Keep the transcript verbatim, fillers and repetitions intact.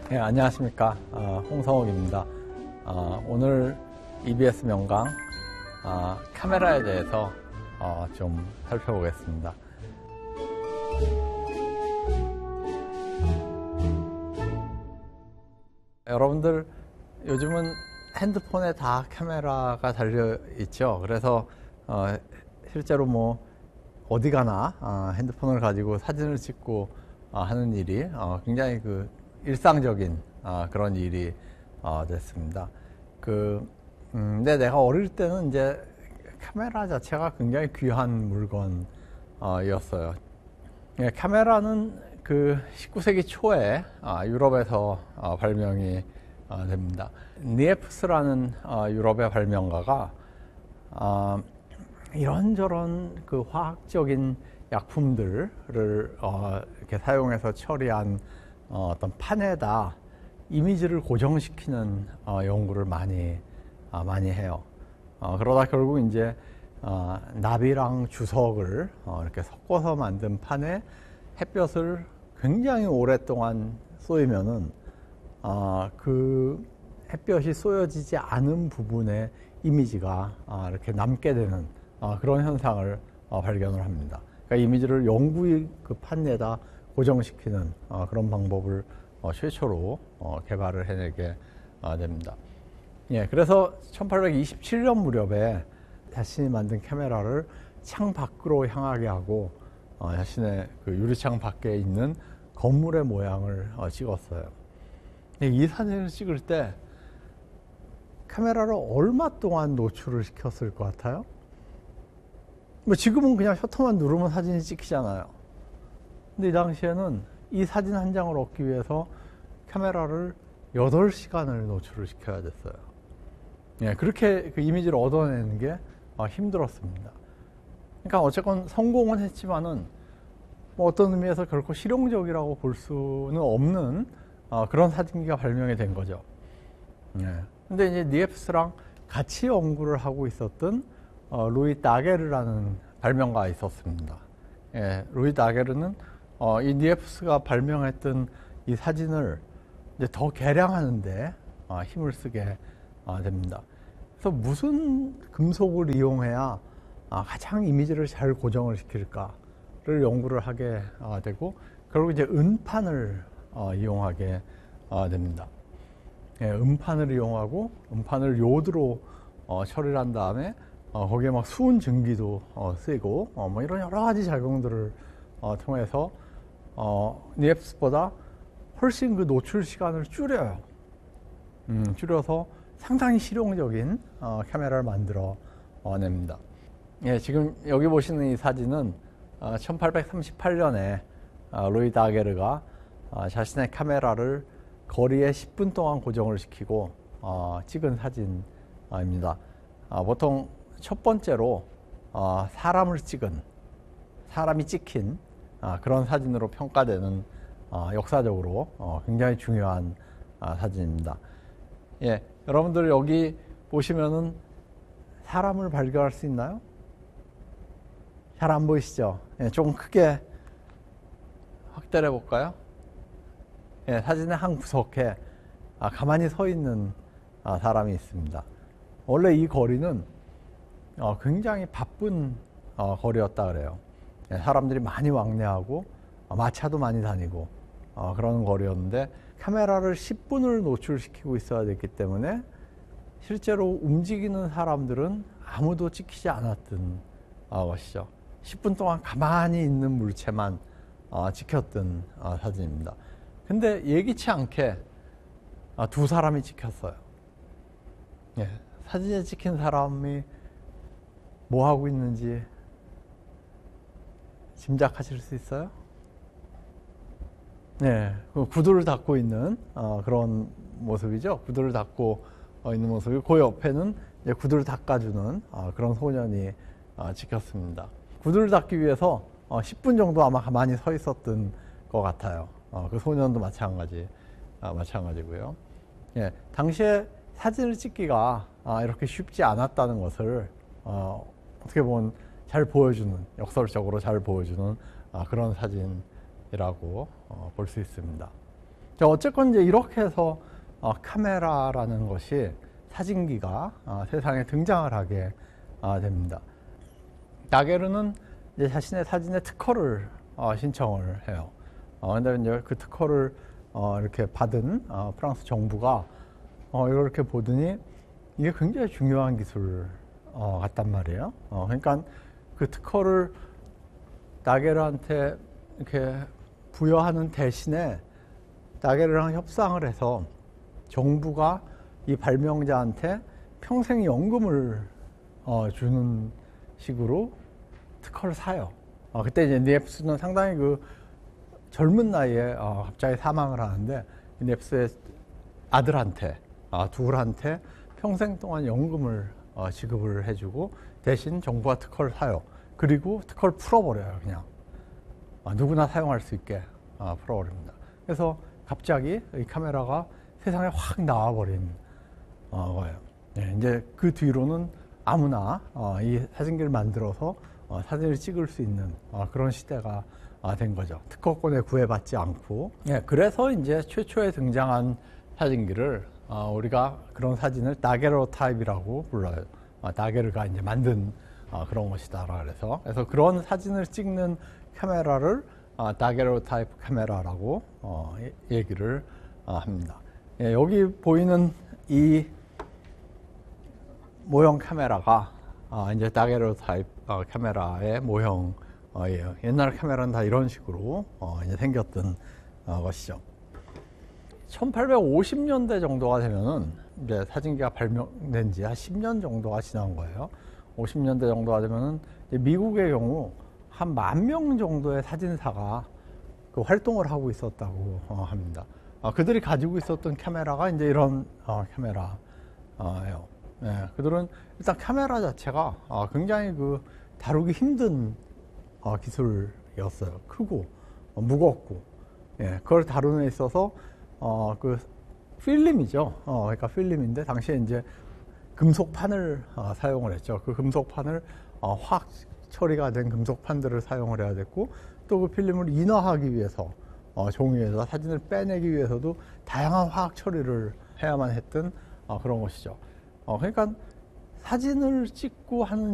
네, 안녕하십니까. 어, 홍성욱입니다. 어, 오늘 이비에스 명강 어, 카메라에 대해서 어, 좀 살펴보겠습니다. 여러분들 요즘은 핸드폰에 다 카메라가 달려 있죠. 그래서 어, 실제로 뭐 어디 가나 어, 핸드폰을 가지고 사진을 찍고 어, 하는 일이 어, 굉장히 그 일상적인 어, 그런 일이 어, 됐습니다. 그, 음, 근데 내가 어릴 때는 이제 카메라 자체가 굉장히 귀한 물건이었어요. 예, 카메라는 그 십구 세기 초에 어, 유럽에서 어, 발명이 어, 됩니다. 니에프스라는 어, 유럽의 발명가가 어, 이런저런 그 화학적인 약품들을 어, 이렇게 사용해서 처리한 어, 어떤 판에다 이미지를 고정시키는 어, 연구를 많이 어, 많이 해요. 어, 그러다 결국 이제 어, 납이랑 주석을 어, 이렇게 섞어서 만든 판에 햇볕을 굉장히 오랫동안 쏘이면은 어, 그 햇볕이 쏘여지지 않은 부분의 이미지가 어, 이렇게 남게 되는 어, 그런 현상을 어, 발견을 합니다. 그러니까 이미지를 영구히 그 판에다 고정시키는 어, 그런 방법을 어, 최초로 어, 개발을 해내게 어, 됩니다. 예, 그래서 천팔백이십칠 년 무렵에 자신이 만든 카메라를 창 밖으로 향하게 하고 어, 자신의 그 유리창 밖에 있는 건물의 모양을 어, 찍었어요. 이 사진을 찍을 때 카메라를 얼마 동안 노출을 시켰을 것 같아요? 뭐 지금은 그냥 셔터만 누르면 사진이 찍히잖아요. 근데 이 당시에는 이 사진 한 장을 얻기 위해서 카메라를 여덟 시간을 노출을 시켜야 됐어요. 예, 그렇게 그 이미지를 얻어내는 게 어, 힘들었습니다. 그러니까 어쨌건 성공은 했지만은 뭐 어떤 의미에서 결코 실용적이라고 볼 수는 없는 어, 그런 사진기가 발명이 된 거죠. 예. 근데 이제 니에프스랑 같이 연구를 하고 있었던 어, 루이 다게르라는 발명가가 있었습니다. 예, 루이 다게르는 어, 이 니에프스가 발명했던 이 사진을 이제 더 개량하는데 어, 힘을 쓰게 어, 됩니다. 그래서 무슨 금속을 이용해야 어, 가장 이미지를 잘 고정을 시킬까를 연구를 하게 어, 되고 결국 이제 은판을 어, 이용하게 어, 됩니다. 예, 음판을 이용하고 음판을 요드로 어, 처리를 한 다음에 어, 거기에 막 수은 증기도 어, 쓰이고 어, 뭐 이런 여러 가지 작용들을 어, 통해서 어, 니에프스보다 훨씬 그 노출 시간을 줄여요. 음, 줄여서 상당히 실용적인 어, 카메라를 만들어 어, 냅니다. 예, 지금 여기 보시는 이 사진은 어, 천팔백삼십팔 년에 어, 루이 다게르가 어, 자신의 카메라를 거리에 십 분 동안 고정을 시키고 어, 찍은 사진입니다. 어, 보통 첫 번째로 어, 사람을 찍은, 사람이 찍힌 어, 그런 사진으로 평가되는 어, 역사적으로 어, 굉장히 중요한 어, 사진입니다. 예, 여러분들 여기 보시면은 사람을 발견할 수 있나요? 잘 안 보이시죠? 예, 조금 크게 확대를 해볼까요? 예, 사진의 한 구석에 아, 가만히 서 있는 아, 사람이 있습니다. 원래 이 거리는 어, 굉장히 바쁜 어, 거리였다 그래요. 예, 사람들이 많이 왕래하고 어, 마차도 많이 다니고 어, 그런 거리였는데 카메라를 십 분을 노출시키고 있어야 됐기 때문에 실제로 움직이는 사람들은 아무도 찍히지 않았던 어, 것이죠. 십 분 동안 가만히 있는 물체만 어, 찍혔던 어, 사진입니다. 근데 예기치 않게 어, 두 사람이 찍혔어요. 예, 사진에 찍힌 사람이 뭐 하고 있는지 짐작하실 수 있어요? 네, 구두를 닦고 있는 어, 그런 모습이죠. 구두를 닦고 어, 있는 모습이고 그 옆에는 이제 구두를 닦아주는 어, 그런 소년이 어, 찍혔습니다. 구두를 닦기 위해서 어, 십 분 정도 아마 가만히 서 있었던 것 같아요. 어, 그 소년도 마찬가지, 어, 마찬가지고요. 예, 당시에 사진을 찍기가 아, 이렇게 쉽지 않았다는 것을 어, 어떻게 보면 잘 보여주는, 역설적으로 잘 보여주는 아, 그런 사진이라고 어, 볼 수 있습니다. 자, 어쨌건 이제 이렇게 해서 어, 카메라라는 것이 사진기가 어, 세상에 등장을 하게 어, 됩니다. 다게르는 이제 자신의 사진에 특허를 어, 신청을 해요. 어, 근데 이제 그 특허를 어, 이렇게 받은 어, 프랑스 정부가 어, 이렇게 보더니 이게 굉장히 중요한 기술 어, 같단 말이에요. 어, 그러니까 그 특허를 다게르한테 이렇게 부여하는 대신에 다게르랑 협상을 해서 정부가 이 발명자한테 평생 연금을 어, 주는 식으로 특허를 사요. 어, 그때 이제 니에프스는 상당히 그 젊은 나이에 어, 갑자기 사망을 하는데 니에프스의 아들한테, 아, 둘한테 평생 동안 연금을 어, 지급을 해주고 대신 정부가 특허를 사요. 그리고 특허를 풀어버려요, 그냥. 아, 누구나 사용할 수 있게 아, 풀어버립니다. 그래서 갑자기 이 카메라가 세상에 확 나와버린 어, 거예요. 네, 이제 그 뒤로는 아무나 어, 이 사진기를 만들어서 어, 사진을 찍을 수 있는 어, 그런 시대가 어, 된 거죠. 특허권에 구애받지 않고. 네, 그래서 이제 최초에 등장한 사진기를 어, 우리가 그런 사진을 다게르타입이라고 불러요. 어, 다게르가 이제 만든 어, 그런 것이다라 그래서 그래서 그런 사진을 찍는 카메라를 어, 다게르타입 카메라라고 어, 얘기를 어, 합니다. 예, 여기 보이는 이 모형 카메라가 어, 이제 다게르타입 어, 카메라의 모형이에요. 옛날 카메라는 다 이런 식으로 어, 이제 생겼던 어, 것이죠. 천팔백오십 년대 정도가 되면은 이제 사진기가 발명된 지 한 십 년 정도가 지난 거예요. 오십 년대 정도가 되면은 미국의 경우 한 만 명 정도의 사진사가 그 활동을 하고 있었다고 어, 합니다. 어, 그들이 가지고 있었던 카메라가 이제 이런 어, 카메라예요. 네, 그들은 일단 카메라 자체가 어, 굉장히 그 다루기 힘든 어, 기술이었어요. 크고 어, 무겁고, 예, 그걸 다루는 데 있어서 어, 그 필름이죠. 어, 그러니까 필름인데 당시에 이제 금속판을 어, 사용을 했죠. 그 금속판을 어, 화학 처리가 된 금속판들을 사용을 해야 됐고, 또 그 필름을 인화하기 위해서 어, 종이에서 사진을 빼내기 위해서도 다양한 화학 처리를 해야만 했던 어, 그런 것이죠. 어, 그러니까 사진을 찍고 하는